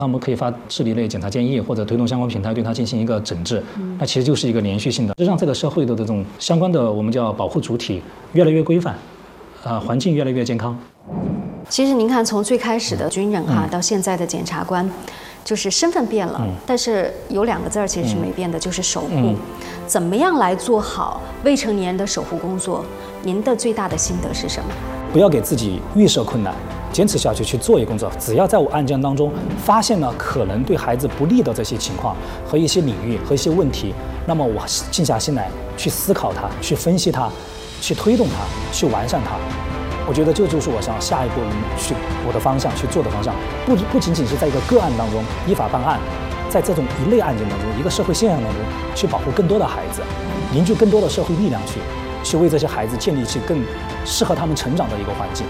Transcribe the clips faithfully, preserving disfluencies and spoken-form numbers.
那我们可以发智力类检查建议，或者推动相关平台对它进行一个整治。嗯、那其实就是一个连续性的，让这个社会的这种相关的我们叫保护主体越来越规范，呃，环境越来越健康。 其实您看，从最开始的军人哈，嗯、到现在的检察官，就是身份变了，嗯、但是有两个字儿其实是没变的，嗯、就是守护。嗯、怎么样来做好未成年人的守护工作？您的最大的心得是什么？ 不要给自己预设困难。坚持下去去做一工作，只要在我案件当中发现了可能对孩子不利的这些情况和一些领域和一些问题，那么我静下心来去思考它，去分析它，去推动它，去完善它。我觉得这就是我想下一步去我的方向去做的方向，不不仅仅是在一个个案当中依法办案，在这种一类案件当中，一个社会现象当中去保护更多的孩子，凝聚更多的社会力量去，去为这些孩子建立起更适合他们成长的一个环境。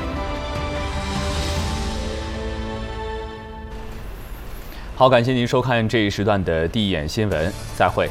好，感谢您收看这一时段的第一眼新闻，再会。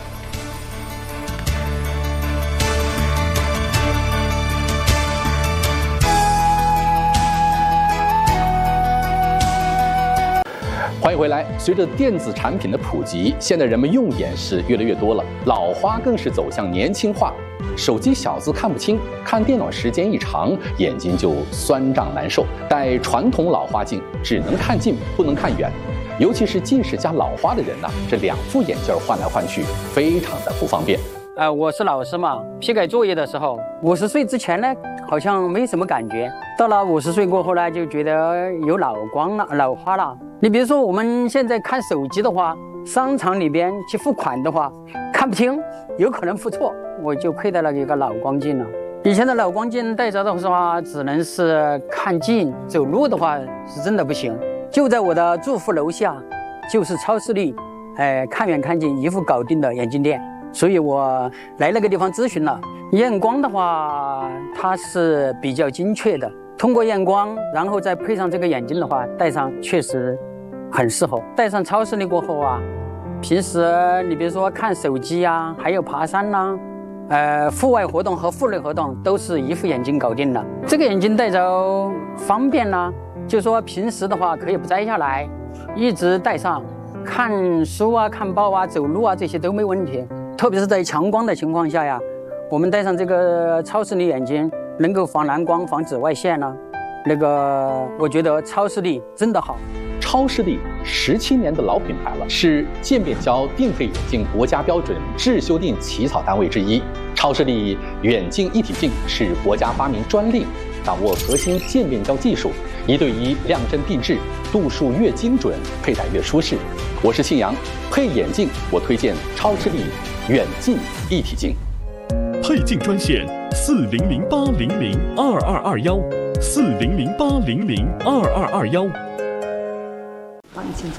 欢迎回来。随着电子产品的普及，现在人们用眼是越来越多了，老花更是走向年轻化。手机小字看不清，看电脑时间一长，眼睛就酸胀难受。戴传统老花镜只能看近，不能看远。尤其是近视加老花的人呢、啊，这两副眼镜换来换去，非常的不方便。 呃，我是老师嘛，批改作业的时候，五十岁之前呢，好像没什么感觉，到了五十岁过后呢，就觉得有老光了、老花了。你比如说我们现在看手机的话，商场里边去付款的话，看不清，有可能付错，我就佩戴了一个老光镜了。以前的老光镜戴着的话，只能是看近，走路的话是真的不行。就在我的住户楼下，就是超视力，哎，看远看近一副搞定的眼镜店，所以我来那个地方咨询了。验光的话，它是比较精确的，通过验光，然后再配上这个眼镜的话，戴上确实很适合。戴上超视力过后啊，平时你比如说看手机啊，还有爬山呐、啊，呃，户外活动和户内活动都是一副眼镜搞定的。这个眼镜戴着方便呢、啊。就说平时的话可以不摘下来，一直戴上，看书啊、看报啊、走路啊这些都没问题。特别是在强光的情况下呀，我们戴上这个超视力眼镜，能够防蓝光、防紫外线呢、啊。那个我觉得超视力真的好。 超视力十七年的老品牌了，是渐变焦定配眼镜国家标准质修订起草单位之一。超视力远近一体镜是国家发明专利，掌握核心渐变焦技术，一对一量真定制，度数越精准，佩戴越舒适。我是庆阳，配眼镜我推荐超视力远近一体镜。 配镜专线四零零八零零二二二幺，四零零八零零二二二幺。 好，你请坐。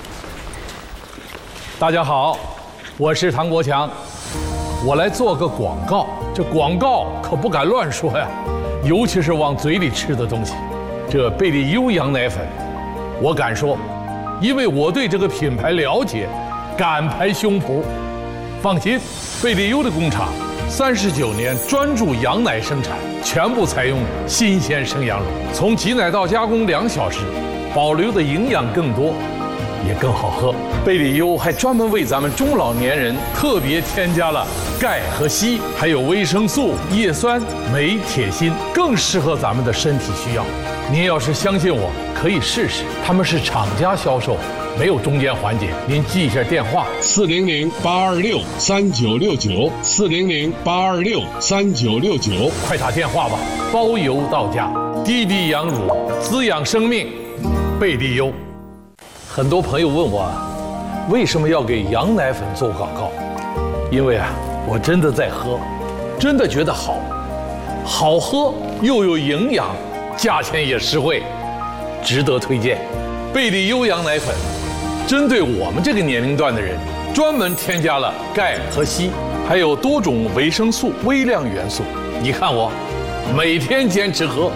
大家好，我是唐国强，我来做个广告。这广告可不敢乱说呀，尤其是往嘴里吃的东西。这贝利优羊奶粉，我敢说，因为我对这个品牌了解，敢拍胸脯。放心，贝利优的工厂三十九年专注羊奶生产，全部采用新鲜生羊乳，从挤奶到加工两小时，保留的营养更多，也更好喝。贝利优还专门为咱们中老年人特别添加了钙和硒，还有维生素、叶酸、镁、铁、锌，更适合咱们的身体需要。您要是相信我，可以试试。他们是厂家销售，没有中间环节。您记一下电话： 四零零八二六三九六九，四零零八二六三九六九。 快打电话吧，包邮到家。滴滴羊乳，滋养生命，贝利优。很多朋友问我，为什么要给羊奶粉做广告？因为啊，我真的在喝，真的觉得好，好喝又有营养，价钱也实惠，值得推荐。贝利优羊奶粉针对我们这个年龄段的人，专门添加了钙和硒，还有多种维生素、微量元素。你看我每天坚持喝。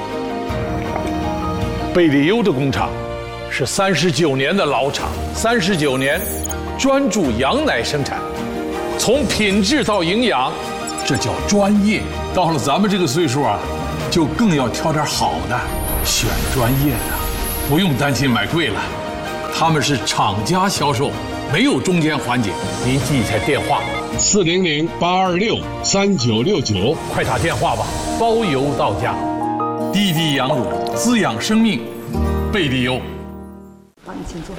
贝利优的工厂是三十九年的老厂，三十九年专注羊奶生产，从品质到营养，这叫专业。到了咱们这个岁数啊，就更要挑点好的，选专业的，不用担心买贵了。 他们是厂家销售，没有中间环节。您记一下电话： 四零零八二六三九六九， 快打电话吧，包邮到家。滴滴羊乳滋养生命，贝利优。 好，你请坐。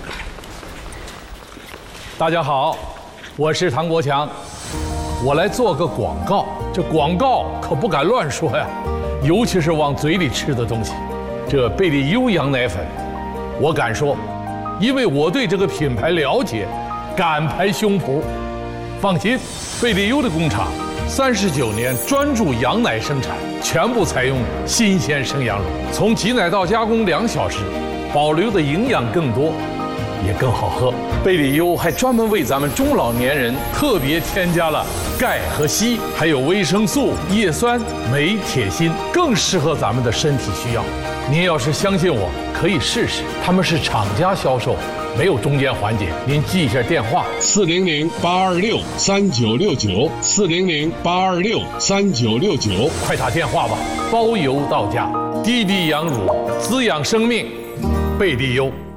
大家好，我是唐国强，我来做个广告。这广告可不敢乱说呀，尤其是往嘴里吃的东西。这贝利优羊奶粉，我敢说，因为我对这个品牌了解，敢拍胸脯。放心，贝利优的工厂三十九年专注羊奶生产，全部采用新鲜生羊乳，从挤奶到加工两小时，保留的营养更多，也更好喝。贝利优还专门为咱们中老年人特别添加了钙和硒，还有维生素、叶酸、镁、铁、锌，更适合咱们的身体需要。您要是相信我，可以试试。他们是厂家销售，没有中间环节。您记一下电话： 四零零八二六三九六九，四零零八二六三九六九， 快打电话吧，包邮到家。滴滴羊乳滋养生命，贝利优。